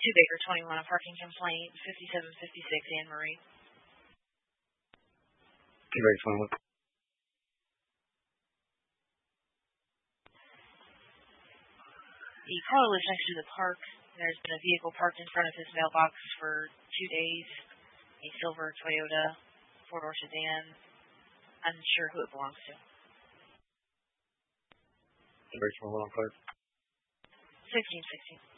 2 Baker 21, a parking complaint, 5756 Anne Marie. 2 Baker 21. The caller lives next to the park. There's been a vehicle parked in front of his mailbox for 2 days. A silver Toyota 4-door sedan. Unsure who it belongs to. 2 Baker 21 on 5. 1616.